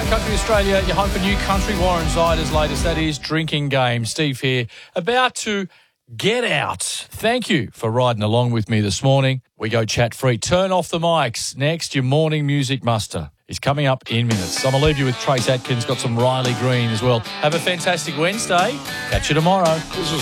Country Australia, your home for new country. Warren Zyder's latest, that is Drinking Game. Steve here, about to get out. Thank you for riding along with me this morning. We go chat free. Turn off the mics. Next, your morning music muster is coming up in minutes. I'm going to leave you with Trace Atkins, got some Riley Green as well. Have a fantastic Wednesday. Catch you tomorrow.